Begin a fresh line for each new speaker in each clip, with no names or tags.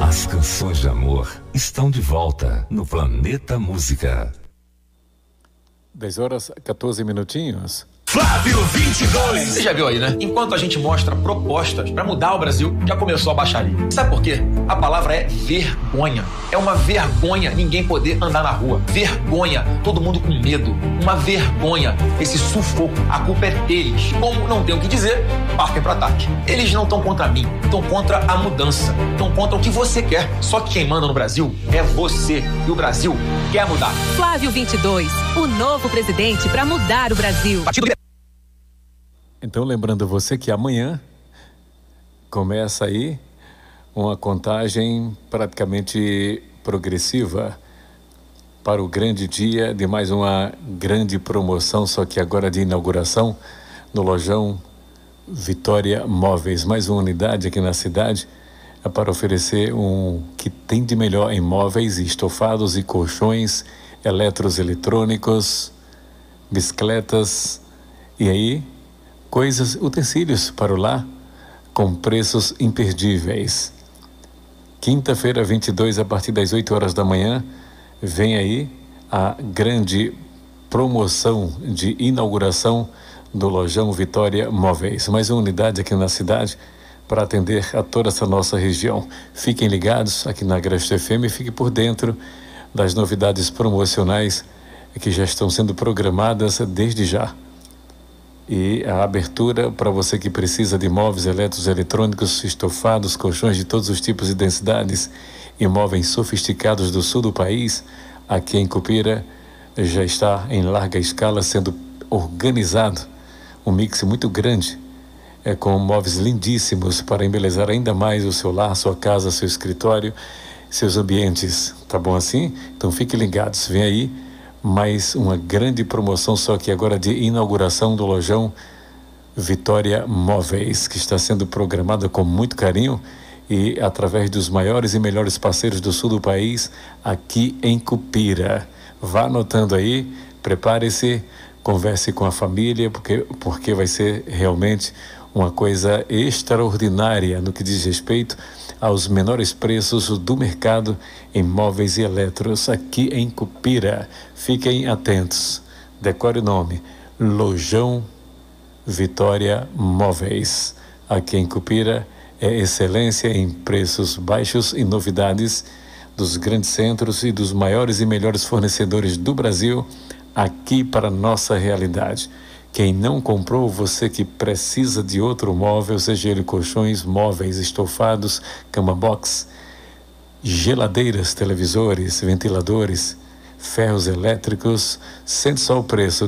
As canções de amor estão de volta no Planeta Música.
10h14.
Flávio 22.
Você já viu aí, né? Enquanto a gente mostra propostas pra mudar o Brasil, já começou a baixaria. Sabe por quê? A palavra é vergonha. É uma vergonha ninguém poder andar na rua. Vergonha, todo mundo com medo. Uma vergonha, esse sufoco. A culpa é deles. Como não tem o que dizer, partem pro ataque. Eles não estão contra mim, estão contra a mudança. Estão contra o que você quer. Só que quem manda no Brasil é você. E o Brasil quer mudar.
Flávio 22, o novo presidente pra mudar o Brasil.
Então, lembrando você que amanhã começa aí uma contagem praticamente progressiva para o grande dia de mais uma grande promoção, só que agora de inauguração no Lojão Vitória Móveis. Mais uma unidade aqui na cidade para oferecer um que tem de melhor em móveis, estofados e colchões, eletrônicos, bicicletas e aí coisas, utensílios para o lar com preços imperdíveis. Quinta-feira, 22, a partir das 8h da manhã, vem aí a grande promoção de inauguração do Lojão Vitória Móveis. Mais uma unidade aqui na cidade para atender a toda essa nossa região. Fiquem ligados aqui na Agreste FM e fiquem por dentro das novidades promocionais que já estão sendo programadas desde já. E a abertura para você que precisa de móveis eletrônicos, estofados, colchões de todos os tipos e densidades, e móveis sofisticados do sul do país, aqui em Cupira já está em larga escala sendo organizado um mix muito grande, com móveis lindíssimos para embelezar ainda mais o seu lar, sua casa, seu escritório, seus ambientes. Tá bom assim? Então fiquem ligados, vem aí mais uma grande promoção, só que agora de inauguração do Lojão Vitória Móveis, que está sendo programada com muito carinho e através dos maiores e melhores parceiros do sul do país, aqui em Cupira. Vá anotando aí, prepare-se, converse com a família, porque vai ser realmente uma coisa extraordinária no que diz respeito aos menores preços do mercado em móveis e eletros aqui em Cupira. Fiquem atentos. Decore o nome: Lojão Vitória Móveis. Aqui em Cupira é excelência em preços baixos e novidades dos grandes centros e dos maiores e melhores fornecedores do Brasil aqui para nossa realidade. Quem não comprou, você que precisa de outro móvel, seja ele colchões, móveis, estofados, cama box, geladeiras, televisores, ventiladores, ferros elétricos, sente só o preço,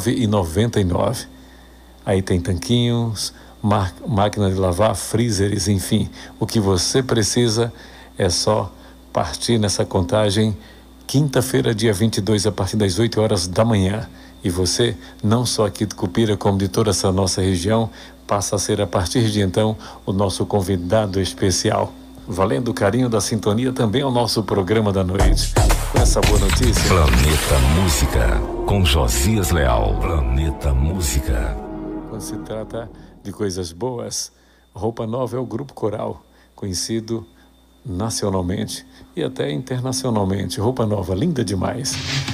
R$19,99. Aí tem tanquinhos, máquina de lavar, freezers, enfim. O que você precisa é só partir nessa contagem quinta-feira, dia 22, a partir das 8h da manhã. E você, não só aqui de Cupira, como de toda essa nossa região, passa a ser a partir de então o nosso convidado especial. Valendo o carinho da sintonia também ao nosso programa da noite. Com essa boa notícia.
Planeta Música, com Josias Leal. Planeta Música.
Quando se trata de coisas boas, Roupa Nova é o grupo coral, conhecido nacionalmente e até internacionalmente. Roupa Nova, linda demais.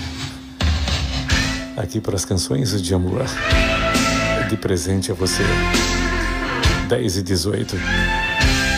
Aqui para as canções de amor, de presente a você. 10h18.